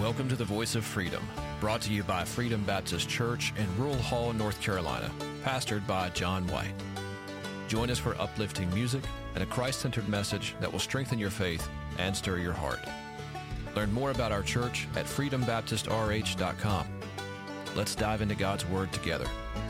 Welcome to the Voice of Freedom, brought to you by Freedom Baptist Church in Rural Hall, North Carolina, pastored by John White. Join us for uplifting music and a Christ-centered message that will strengthen your faith and stir your heart. Learn more about our church at freedombaptistrh.com. Let's dive into God's Word together.